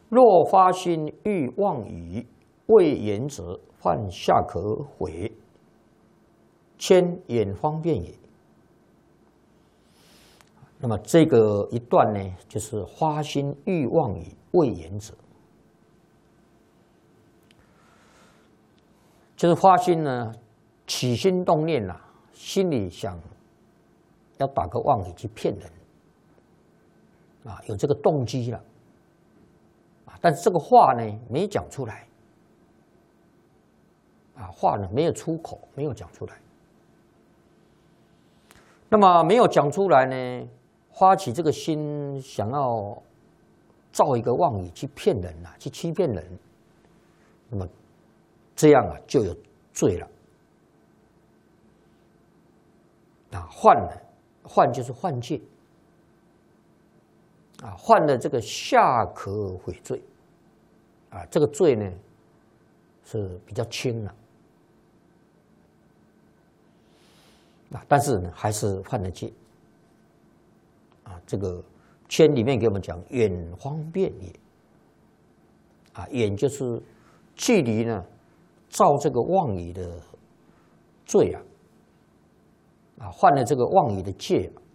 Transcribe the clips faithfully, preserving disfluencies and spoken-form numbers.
若发心欲妄语，未言者，犯下可悔，谦远方便也。那么这个一段呢，就是发心欲妄语，未言者，就是发心呢，起心动念呐、啊，心里想要打个妄语去骗人啊，有这个动机了啊，但是这个话呢没讲出来啊，话呢没有出口，没有讲出来。那么没有讲出来呢，发起这个心，想要造一个妄语去骗人啊，去欺骗人，那么这样啊就有罪了啊，犯了，犯就是犯戒啊，犯了这个下可悔罪啊，这个罪呢是比较轻了啊，但是呢还是犯了戒啊。这个谦里面给我们讲远方便也啊，远就是距离呢造这个妄语的罪啊，啊犯了这个妄语的戒啊，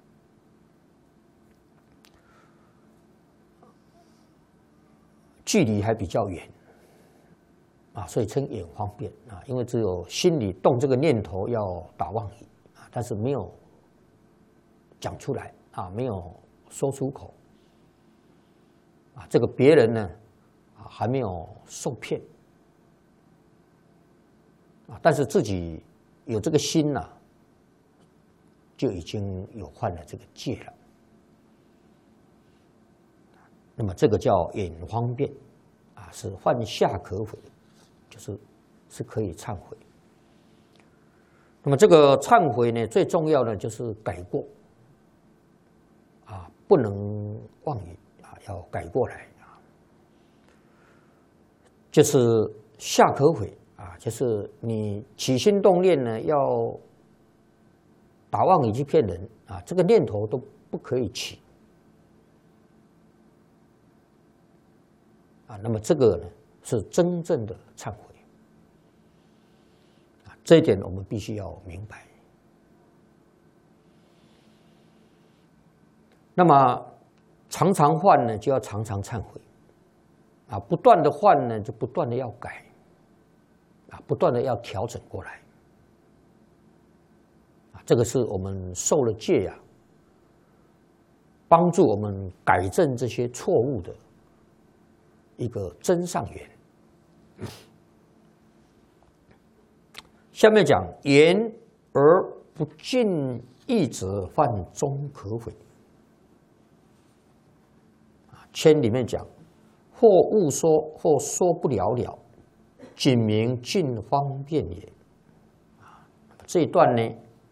距离还比较远啊，所以称远方便啊，因为只有心里动这个念头要打妄语啊，但是没有讲出来啊，没有说出口啊，这个别人呢啊还没有受骗啊，但是自己有这个心呐、啊，就已经有犯了这个戒了。那么这个叫远方便啊，是犯下可悔，就是是可以忏悔。那么这个忏悔呢，最重要的就是改过啊，不能妄语啊，要改过来啊，就是下可悔啊，就是你起心动念呢，要打妄语去骗人啊，这个念头都不可以起啊。那么这个呢，是真正的忏悔啊，这一点我们必须要明白。那么常常犯呢，就要常常忏悔啊，不断的犯呢，就不断的要改啊，不断的要调整过来啊，这个是我们受了戒呀、啊，帮助我们改正这些错误的一个真上缘。下面讲言而不尽意者，犯终可悔。谦里面讲，或误说，或说不了了，仅名尽方便也。这一段呢，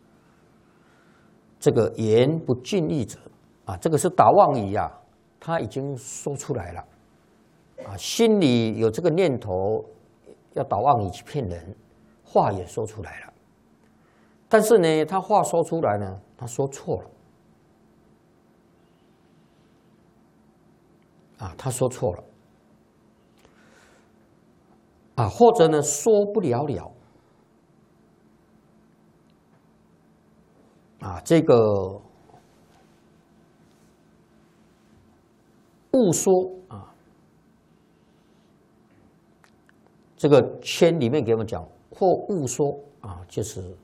这个言不尽意者啊，这个是打妄语啊，他已经说出来了啊，心里有这个念头要打妄语去骗人，话也说出来了，但是呢，他话说出来呢，他说错了啊，他说错了啊，或者呢说不了了啊，这个误说啊，这个谦里面给我们讲，或误说啊，就是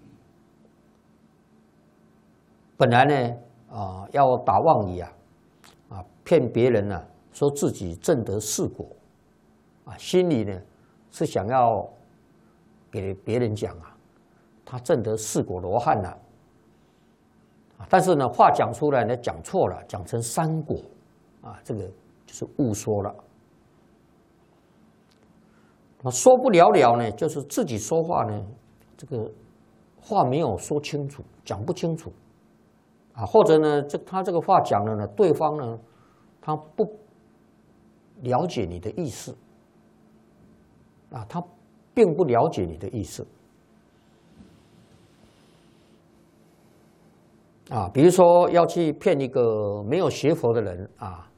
本来呢啊要打妄语啊啊骗别人呢、啊，说自己证得四果啊，心里呢是想要给别人讲啊，他证得四果罗汉了啊，但是呢话讲出来呢讲错了，讲成三果啊，这个就是误说了。说不了了呢，就是自己说话呢，这个话没有说清楚，讲不清楚啊，或者呢，这他这个话讲了呢，对方呢，他不了解你的意思啊，他并不了解你的意思啊，比如说要去骗一个没有学佛的人啊，